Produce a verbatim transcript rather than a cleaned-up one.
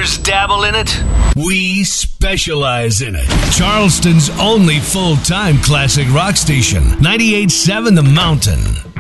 Others dabble in it. We specialize in it. Charleston's only full-time classic rock station, ninety-eight point seven The Mountain.